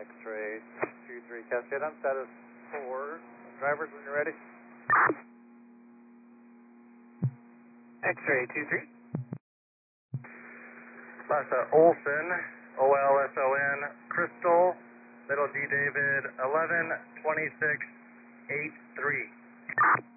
X-ray 23 Cascade on status 4. Drivers, when you're ready. X-ray 23. Olson, OLSON, Crystal, Little D David, 11, 26, 83.